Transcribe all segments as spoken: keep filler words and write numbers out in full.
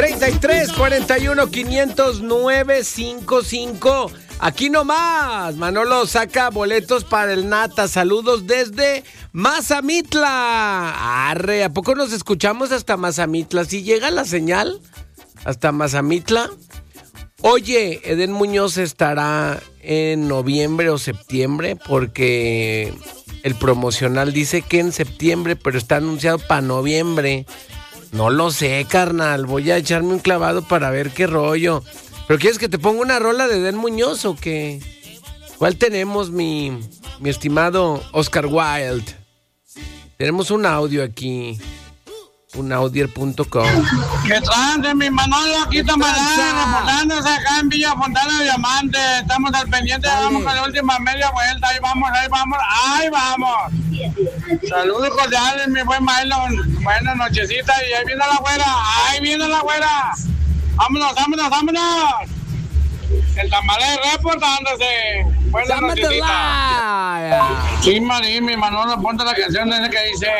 treinta y tres, cuarenta y uno, quinientos nueve cincuenta y cinco. Aquí nomás, Manolo saca boletos para el Nata. Saludos desde Mazamitla. Arre, ¿a poco nos escuchamos hasta Mazamitla? ¿Sí llega la señal hasta Mazamitla? Oye, Eden Muñoz estará en noviembre o septiembre porque el promocional dice que en septiembre, pero está anunciado para noviembre. No lo sé, carnal. Voy a echarme un clavado para ver qué rollo. ¿Pero quieres que te ponga una rola de Eden Muñoz o qué? ¿Cuál tenemos, mi, mi estimado Oscar Wilde? Tenemos un audio aquí. un audier punto com. ¿Qué trance, mi Manolo? Aquí estamos reportándose acá en Villa Fontana Diamante. Estamos al pendiente, Dale. Vamos con la última media vuelta. Ahí vamos, ahí vamos, ahí vamos. Saludos cordiales, mi buen Mylon. Buenas nochecitas y ahí viene la güera, ahí viene la güera. Vámonos, vámonos, vámonos. El tamalé reportándose. Buenas nochecitas. Sí, Marín, mi Manolo, ponte la canción esa que dice: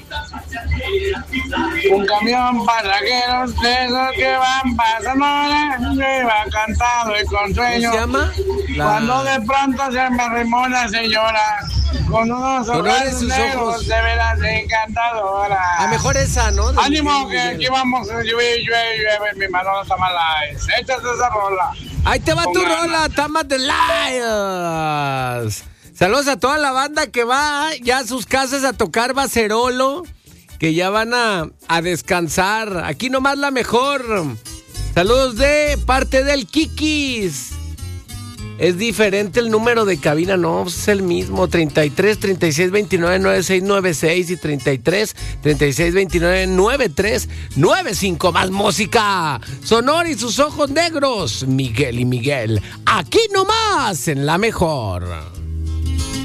un camión pasajeros de esos que van pasando, que va cantado y con sueño. ¿Cómo se llama? La... Cuando de pronto se me arrimó una señora con unos ojos negros, de veras encantadora. A mejor esa, ¿no? De Ánimo, que aquí vamos, llueve, llueve, llueve, mi Manolo Tamalay. Échate esa rola. Ahí te va con tu ganas. rola, Tamas de Lions. Saludos a toda la banda que va ya a sus casas a tocar Bacerolo, que ya van a, a descansar. Aquí nomás la mejor. Saludos de parte del Kikis. Es diferente el número de cabina, no, es el mismo. treinta y tres, treinta y seis, veintinueve, noventa y seis noventa y seis y treinta y tres, treinta y seis, veintinueve, noventa y tres noventa y cinco. Más música. Sonor y sus ojos negros. Miguel y Miguel. Aquí nomás en la mejor.